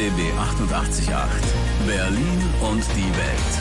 RBB 88.8 Berlin und die Welt.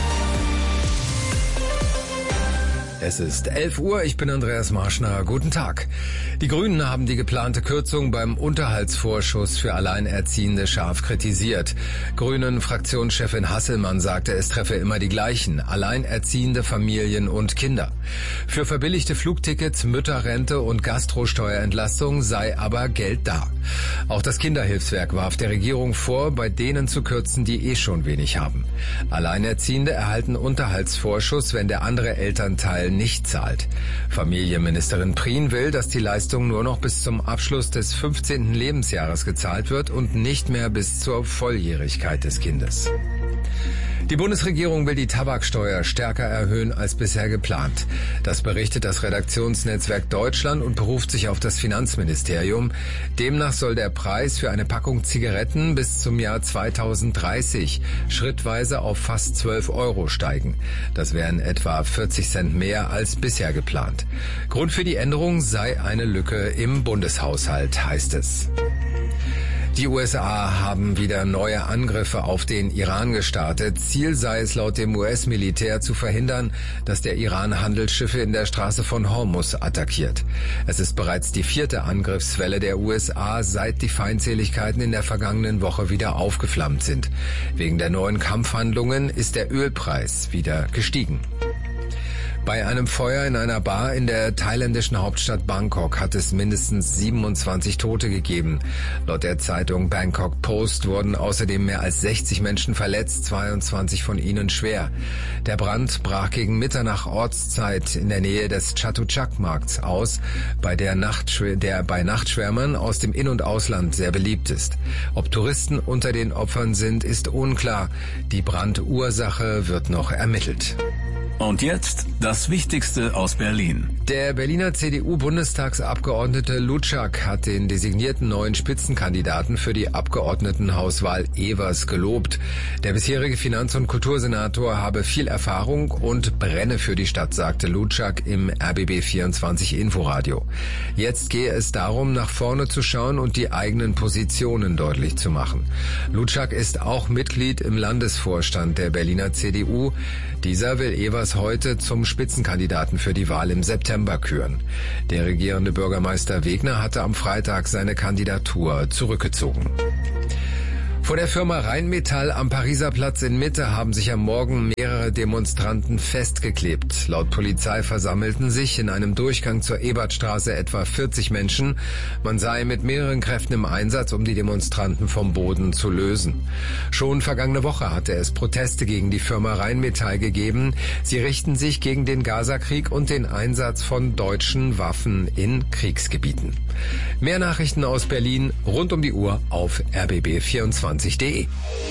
Es ist 11 Uhr, ich bin Andreas Marschner. Guten Tag. Die Grünen haben die geplante Kürzung beim Unterhaltsvorschuss für Alleinerziehende scharf kritisiert. Grünen-Fraktionschefin Hasselmann sagte, es treffe immer die gleichen, alleinerziehende Familien und Kinder. Für verbilligte Flugtickets, Mütterrente und Gastrosteuerentlastung sei aber Geld da. Auch das Kinderhilfswerk warf der Regierung vor, bei denen zu kürzen, die schon wenig haben. Alleinerziehende erhalten Unterhaltsvorschuss, wenn der andere Elternteil nicht zahlt. Familienministerin Prien will, dass die Leistung nur noch bis zum Abschluss des 15. Lebensjahres gezahlt wird und nicht mehr bis zur Volljährigkeit des Kindes. Die Bundesregierung will die Tabaksteuer stärker erhöhen als bisher geplant. Das berichtet das Redaktionsnetzwerk Deutschland und beruft sich auf das Finanzministerium. Demnach soll der Preis für eine Packung Zigaretten bis zum Jahr 2030 schrittweise auf fast 12 Euro steigen. Das wären etwa 40 Cent mehr als bisher geplant. Grund für die Änderung sei eine Lücke im Bundeshaushalt, heißt es. Die USA haben wieder neue Angriffe auf den Iran gestartet. Ziel sei es laut dem US-Militär zu verhindern, dass der Iran Handelsschiffe in der Straße von Hormuz attackiert. Es ist bereits die 4. Angriffswelle der USA, seit die Feindseligkeiten in der vergangenen Woche wieder aufgeflammt sind. Wegen der neuen Kampfhandlungen ist der Ölpreis wieder gestiegen. Bei einem Feuer in einer Bar in der thailändischen Hauptstadt Bangkok hat es mindestens 27 Tote gegeben. Laut der Zeitung Bangkok Post wurden außerdem mehr als 60 Menschen verletzt, 22 von ihnen schwer. Der Brand brach gegen Mitternacht Ortszeit in der Nähe des Chatuchak-Markts aus, der bei Nachtschwärmern aus dem In- und Ausland sehr beliebt ist. Ob Touristen unter den Opfern sind, ist unklar. Die Brandursache wird noch ermittelt. Und jetzt das Wichtigste aus Berlin. Der Berliner CDU-Bundestagsabgeordnete Luczak hat den designierten neuen Spitzenkandidaten für die Abgeordnetenhauswahl Evers gelobt. Der bisherige Finanz- und Kultursenator habe viel Erfahrung und brenne für die Stadt, sagte Luczak im RBB 24 Inforadio. Jetzt gehe es darum, nach vorne zu schauen und die eigenen Positionen deutlich zu machen. Luczak ist auch Mitglied im Landesvorstand der Berliner CDU. Dieser will Evers heute zum Spitzenkandidaten für die Wahl im September küren. Der regierende Bürgermeister Wegner hatte am Freitag seine Kandidatur zurückgezogen. Vor der Firma Rheinmetall am Pariser Platz in Mitte haben sich am Morgen mehrere Demonstranten festgeklebt. Laut Polizei versammelten sich in einem Durchgang zur Ebertstraße etwa 40 Menschen. Man sei mit mehreren Kräften im Einsatz, um die Demonstranten vom Boden zu lösen. Schon vergangene Woche hatte es Proteste gegen die Firma Rheinmetall gegeben. Sie richten sich gegen den Gaza-Krieg und den Einsatz von deutschen Waffen in Kriegsgebieten. Mehr Nachrichten aus Berlin rund um die Uhr auf rbb24.de.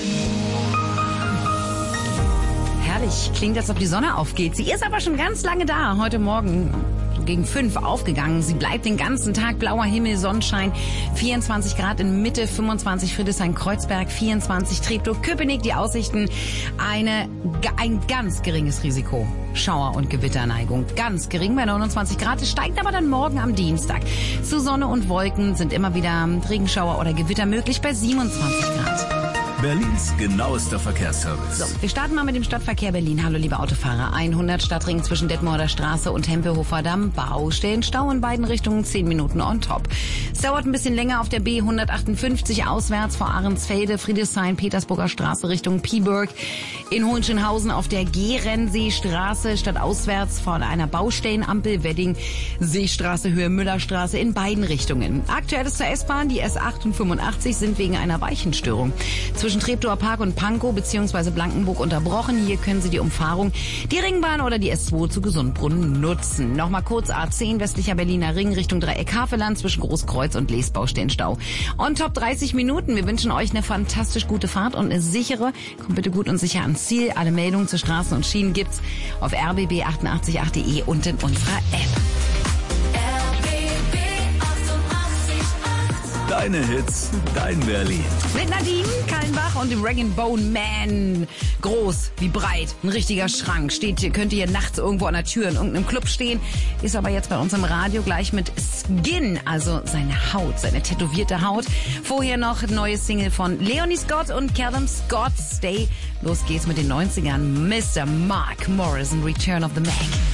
Herrlich, klingt, als ob die Sonne aufgeht. Sie ist aber schon ganz lange da. Heute Morgen gegen 5 aufgegangen. Sie bleibt den ganzen Tag. Blauer Himmel, Sonnenschein. 24 Grad in Mitte, 25 Friedrichshain-Kreuzberg, 24 Treptow-Köpenick. Die Aussichten, ein ganz geringes Risiko. Schauer- und Gewitterneigung. Ganz gering bei 29 Grad. Es steigt aber dann morgen am Dienstag. Zu Sonne und Wolken sind immer wieder Regenschauer oder Gewitter möglich bei 27 Grad. Berlins genauester Verkehrsservice. So, wir starten mal mit dem Stadtverkehr Berlin. Hallo liebe Autofahrer. 100 Stadtring zwischen Detmolder Straße und Hempelhofer Damm. Baustellen, Stau in beiden Richtungen, 10 Minuten on top. Es dauert ein bisschen länger auf der B158 auswärts vor Ahrensfelde, Friedrichshain, Petersburger Straße Richtung Pieburg. In Hohenschönhausen auf der Gerensseestraße statt auswärts vor einer Baustellenampel, Wedding, Seestraße, Höhe Müllerstraße in beiden Richtungen. Aktuell ist zur S-Bahn, die S8 und 85 sind wegen einer Weichenstörung zwischen Treptower Park und Pankow bzw. Blankenburg unterbrochen. Hier können Sie die Umfahrung, die Ringbahn oder die S2 zu Gesundbrunnen nutzen. Nochmal kurz A10 westlicher Berliner Ring Richtung Dreieck Havelland zwischen Großkreuz und Leesbaustellenstau. On top 30 Minuten. Wir wünschen euch eine fantastisch gute Fahrt und eine sichere. Kommt bitte gut und sicher ans Ziel. Alle Meldungen zu Straßen und Schienen gibt's auf rbb888.de und in unserer App. Das Deine Hits, dein Berlin. Mit Nadine Kallenbach und dem Rag & Bone Man. Groß wie breit, ein richtiger Schrank. Könnte hier nachts irgendwo an der Tür in irgendeinem Club stehen. Ist aber jetzt bei uns im Radio gleich mit Skin, also seine Haut, seine tätowierte Haut. Vorher noch eine neue Single von Leonie Scott und Callum Scott, Stay. Los geht's mit den 90ern. Mr. Mark Morrison, Return of the Mac.